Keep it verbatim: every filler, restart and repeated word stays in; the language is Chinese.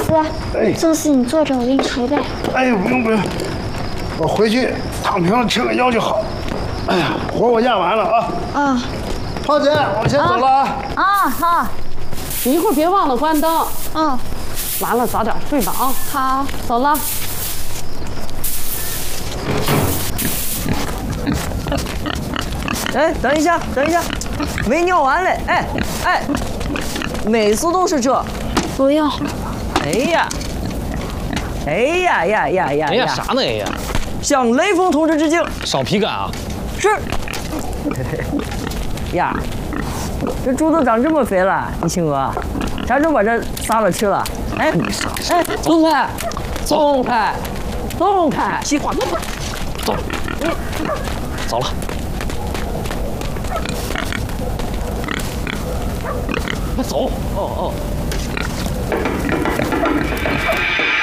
哥，哎，这事你坐着，我给你捶背。 哎，不用不用，我回去躺平了，吃个药就好。哎呀，活我压完了啊。啊，胖姐，我先走了啊。 啊，好。 你一会儿别忘了关灯。 嗯。 完了，早点睡吧啊。 好， 走了。 哎，等一下，等一下，没尿完嘞！哎哎，每次都是这。 不用。 哎呀，哎呀呀呀呀！ 哎呀，啥呢？哎呀， 向雷锋同志致敬。 少皮感啊！ 是。呀，这猪都长这么肥了，你亲我，啥时候把这杀了吃了？哎， 你傻！ 哎， 松开，松开，松开！ 屁话那么多，走，走了。快走！哦哦。